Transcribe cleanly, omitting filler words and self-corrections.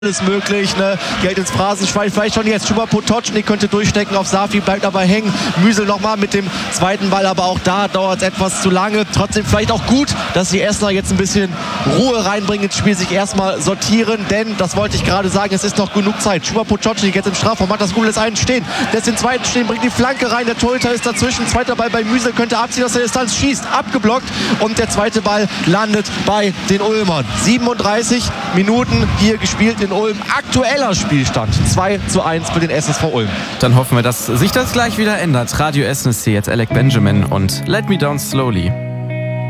Alles möglich, ne? Geld ins Phrasenschwein, vielleicht schon jetzt. Schuber Potocznik könnte durchstecken auf Safi, bleibt aber hängen. Müsel nochmal mit dem zweiten Ball, aber auch da dauert es etwas zu lange. Trotzdem vielleicht auch gut, dass die Essener jetzt ein bisschen Ruhe reinbringen ins Spiel, sich erstmal sortieren, denn, das wollte ich gerade sagen, es ist noch genug Zeit. Schuber Potocznik jetzt im Strafraum, macht das Gute, lässt einen stehen, lässt den zweiten stehen, bringt die Flanke rein, der Torhüter ist dazwischen, zweiter Ball bei Müsel, könnte abziehen aus der Distanz, schießt, abgeblockt und der zweite Ball landet bei den Ulmern. 37 Minuten hier gespielt in Ulm. Aktueller Spielstand 2:1 für den SSV Ulm. Dann hoffen wir, dass sich das gleich wieder ändert. Radio SNSC, jetzt Alec Benjamin und Let Me Down Slowly.